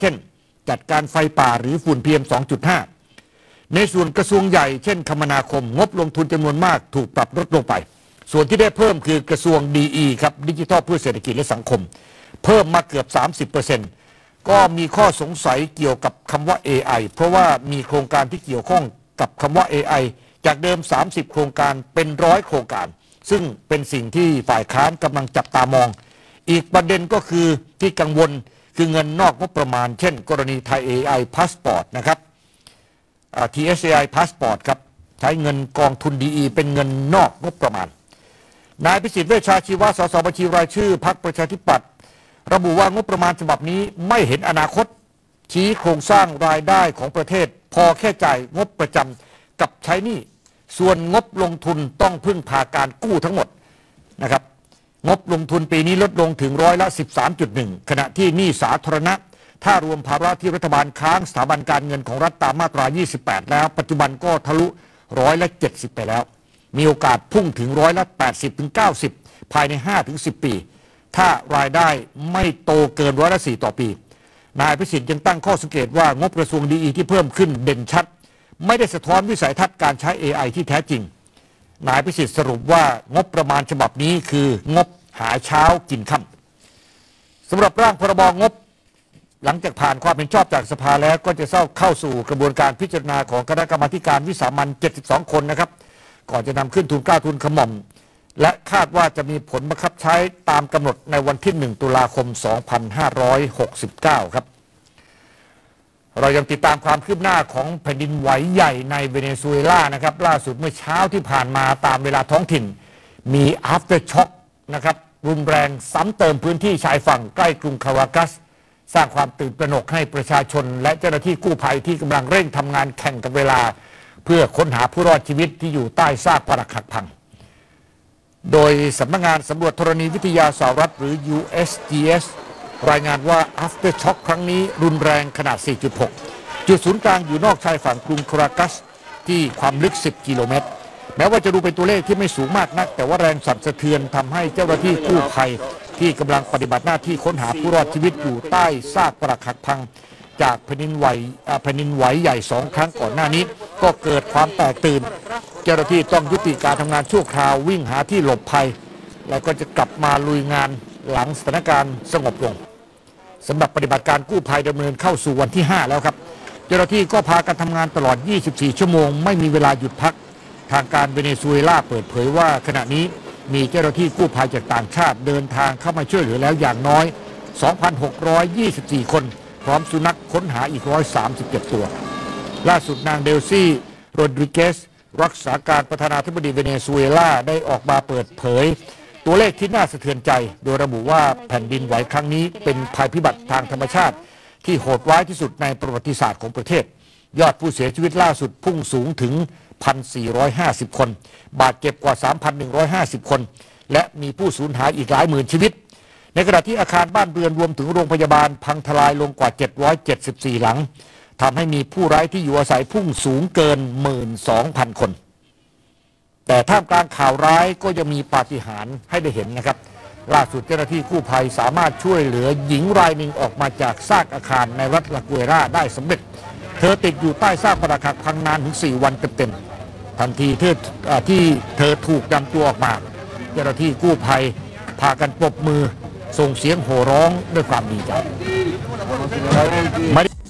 เช่นจัดการไฟป่าหรือฝุ่น PM 2.5 ในส่วนกระทรวงใหญ่เช่นคมนาคมงบลงทุนจำนวนมากถูกปรับลดลงไปส่วนที่ได้เพิ่มคือกระทรวง DE ครับดิจิทัลเพื่อเศรษฐกิจและสังคมเพิ่มมาเกือบ 30%ก็มีข้อสงสัยเกี่ยวกับคำว่า AI เพราะว่ามีโครงการที่เกี่ยวข้องกับคำว่า AI จากเดิม30โครงการเป็น100โครงการซึ่งเป็นสิ่งที่ฝ่ายค้านกำลังจับตามองอีกประเด็นก็คือที่กังวลคือเงินนอกงบประมาณเช่นกรณีไทย AI Passport นะครับTSAI Passport ครับใช้เงินกองทุน DE เป็นเงินนอกงบประมาณนายพิสิทธิ์เวชชาชีวะสสบัญชีรายชื่อพรรคประชาธิปัตย์ระบุว่างบประมาณฉบับนี้ไม่เห็นอนาคตชี้โครงสร้างรายได้ของประเทศพอแค่จ่ายงบประจำกับใช้หนี้ส่วนงบลงทุนต้องพึ่งพาการกู้ทั้งหมดนะครับงบลงทุนปีนี้ลดลงถึง13.1%ขณะที่หนี้สาธารณะถ้ารวมภาระที่รัฐบาลค้างสถาบันการเงินของรัฐตามมาตรา28แล้วปัจจุบันก็ทะลุ70%ไปแล้วมีโอกาสพุ่งถึง80ถึง90ภายใน 5-10 ปีถ้ารายได้ไม่โตเกิน4%ต่อปีนายพิสิทธิ์ยังตั้งข้อสังเกตว่างบกระทรวงดีที่เพิ่มขึ้นเด่นชัดไม่ได้สะท้อนวิสัยทัศน์การใช้ AI ที่แท้จริงนายพิสิทธิ์สรุปว่างบประมาณฉบับนี้คืองบหาเช้ากินค่ำสำหรับร่างพรบงบหลังจากผ่านความเห็นชอบจากสภาแล้วก็จะเข้าสู่กระบวนการพิจารณาของคณะกรรมาการวิสามัญ72คนนะครับก่อนจะนำขึ้นทุนเกล้าทุนกระหม่อมและคาดว่าจะมีผลบังคับใช้ตามกำหนดในวันที่1ตุลาคม2569ครับเรายังติดตามความคืบหน้าของแผ่นดินไหวใหญ่ในเวเนซุเอลานะครับล่าสุดเมื่อเช้าที่ผ่านมาตามเวลาท้องถิ่นมี after shock นะครับรุนแรงซ้ำเติมพื้นที่ชายฝั่งใกล้กรุงคารากัสสร้างความตื่นตระหนกให้ประชาชนและเจ้าหน้าที่กู้ภัยที่กำลังเร่งทำงานแข่งกับเวลาเพื่อค้นหาผู้รอดชีวิตที่อยู่ใต้ซากปรักหักพังโดยสำนักงานสำรวจธรณีวิทยาสหรัฐหรือ USGS รายงานว่า after shock ครั้งนี้รุนแรงขนาด 4.6 จุดศูนย์กลางอยู่นอกชายฝั่งกรุงคารากัสที่ความลึก 10 กิโลเมตรแม้ว่าจะดูเป็นตัวเลขที่ไม่สูงมากนักแต่ว่าแรงสั่นสะเทือนทำให้เจ้าหน้าที่กู้ภัยที่กำลังปฏิบัติหน้าที่ค้นหาผู้รอดชีวิตอยู่ใต้ซากปรักหักพังจากแผ่นดินไหวใหญ่2 ครั้งก่อนหน้านี้ก็เกิดความแตกตื่นเจ้าหน้าที่ต้องยุติการทำงานชั่วคราววิ่งหาที่หลบภัยแล้วก็จะกลับมาลุยงานหลังสถานการณ์สงบลงสำหรับปฏิบัติการกู้ภัยดำเนินเข้าสู่วันที่5แล้วครับเจ้าหน้าที่ก็พากันทำงานตลอด24ชั่วโมงไม่มีเวลาหยุดพักทางการเวเนซุเอลาเปิดเผยว่าขณะนี้มีเจ้าหน้าที่กู้ภัยจากต่างชาติเดินทางเข้ามาช่วยเหลือแล้วอย่างน้อย 2,624 คนพร้อมสุนัขค้นหาอีก137ตัวล่าสุดนางเดลซี่โรดริเกสรักษาการประธานาธิบดีเวเนซุเอลาได้ออกมาเปิดเผยตัวเลขที่น่าสะเทือนใจโดยระบุว่าแผ่นดินไหวครั้งนี้เป็นภัยพิบัติทางธรรมชาติที่โหดร้ายที่สุดในประวัติศาสตร์ของประเทศยอดผู้เสียชีวิตล่าสุดพุ่งสูงถึง 1,450 คนบาดเจ็บกว่า 3,150 คนและมีผู้สูญหายอีกหลายหมื่นชีวิตในขณะที่อาคารบ้านเรือนรวมถึงโรงพยาบาลพังทลายลงกว่า774หลังทำให้มีผู้ไร้ที่อยู่อาศัยพุ่งสูงเกิน 12,000 คนแต่ท่ามกลางข่าวร้ายก็ยังมีปาฏิหาริย์ให้ได้เห็นนะครับล่าสุดเจ้าหน้าที่กู้ภัยสามารถช่วยเหลือหญิงรายหนึ่งออกมาจากซากอาคารในรัฐลากุเอราได้สำเร็จเธอติดอยู่ใต้ซากปรักหักพังนานถึง4 วันเต็มๆทันทีที่เธอถูกนำตัวออกมาเจ้าหน้าที่กู้ภัยพากันปรบมือส่งเสียงโห่ร้องด้วยความดีใจ